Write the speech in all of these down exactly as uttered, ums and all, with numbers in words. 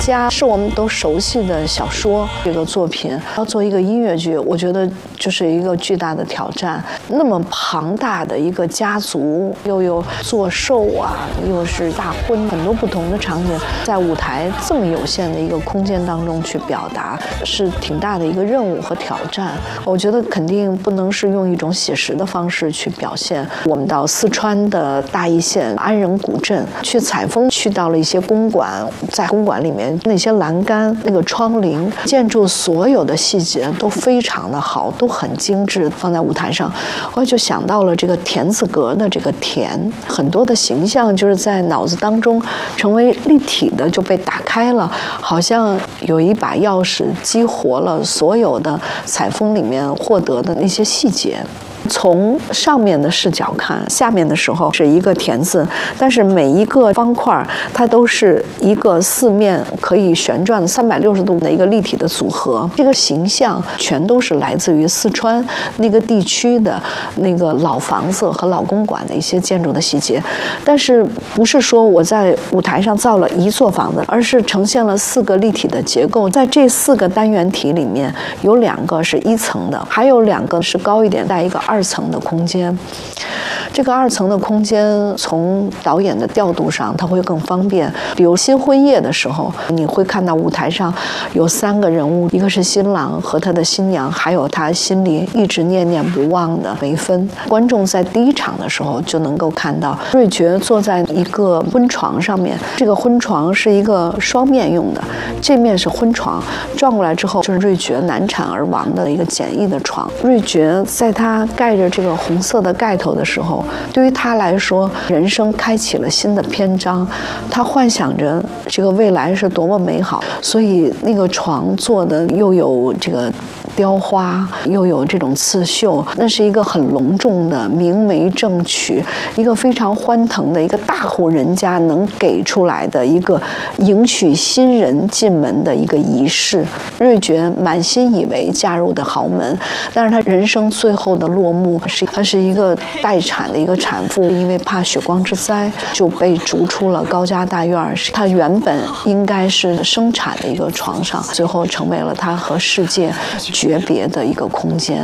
家》是我们都熟悉的小说这个作品，要做一个音乐剧，我觉得就是一个巨大的挑战。那么庞大的一个家族，又有做寿啊，又是大婚，很多不同的场景，在舞台这么有限的一个空间当中去表达，是挺大的一个任务和挑战。我觉得肯定不能是用一种写实的方式去表现。我们到四川的大邑县安仁古镇去采风，去到了一些公馆，在公馆里面那些栏杆、那个窗棂、建筑所有的细节都非常的好，都很精致，放在舞台上。我就想到了这个田字格的这个田，很多的形象就是在脑子当中成为立体的，就被打开了，好像有一把钥匙激活了所有的采风里面获得的那些细节。从上面的视角看，下面的时候是一个田字，但是每一个方块它都是一个四面可以旋转三百六十度的一个立体的组合。这个形象全都是来自于四川那个地区的那个老房子和老公馆的一些建筑的细节，但是不是说我在舞台上造了一座房子，而是呈现了四个立体的结构。在这四个单元体里面，有两个是一层的，还有两个是高一点，带一个二层的空间。这个二层的空间从导演的调度上它会更方便。比如新婚夜的时候，你会看到舞台上有三个人物，一个是新郎和他的新娘，还有他心里一直念念不忘的梅芬。观众在第一场的时候就能够看到瑞觉坐在一个婚床上面，这个婚床是一个双面用的，这面是婚床，转过来之后就是瑞觉难产而亡的一个简易的床。瑞觉在他盖着这个红色的盖头的时候，对于他来说，人生开启了新的篇章。他幻想着这个未来是多么美好，所以那个床做的又有这个雕花，又有这种刺绣，那是一个很隆重的明媒正娶，一个非常欢腾的一个大户人家能给出来的一个迎娶新人进门的一个仪式。瑞觉满心以为嫁入的豪门，但是他人生最后的落幕是，他是一个待产的一个产妇，因为怕血光之灾就被逐出了高家大院。他原本应该是生产的一个床上，最后成为了他和世界诀别的一个空间。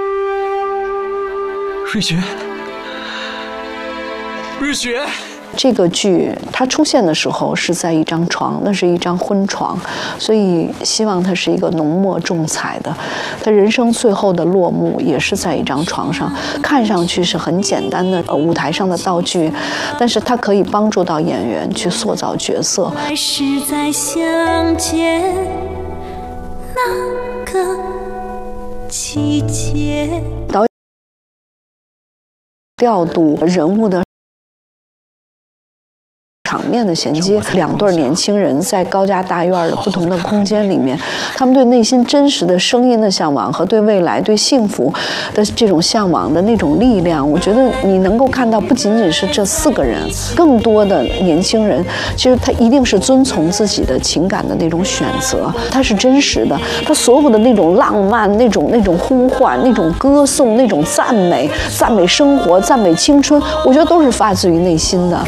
瑞觉，瑞觉。 这个剧它出现的时候是在一张床，那是一张婚床，所以希望它是一个浓墨重彩的。他人生最后的落幕也是在一张床上，看上去是很简单的舞台上的道具，但是它可以帮助到演员去塑造角色。 还是在相见那个季节， 导演调度人物的场面的衔接，两对年轻人在高家大院的不同的空间里面，他们对内心真实的声音的向往和对未来、对幸福的这种向往的那种力量，我觉得你能够看到，不仅仅是这四个人，更多的年轻人，其实他一定是遵从自己的情感的那种选择，他是真实的，他所有的那种浪漫、那种那种呼唤、那种歌颂、那种赞美、赞美生活、赞美青春，我觉得都是发自于内心的。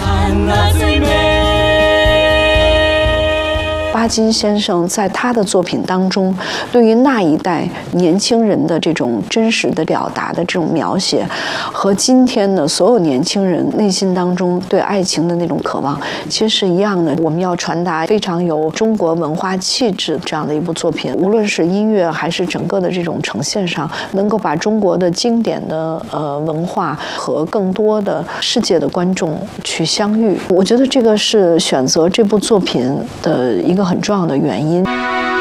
巴金先生在他的作品当中，对于那一代年轻人的这种真实的表达的这种描写，和今天的所有年轻人内心当中对爱情的那种渴望，其实是一样的。我们要传达非常有中国文化气质这样的一部作品，无论是音乐还是整个的这种呈现上，能够把中国的经典的呃文化和更多的世界的观众去相遇。我觉得这个是选择这部作品的一个很重要的原因。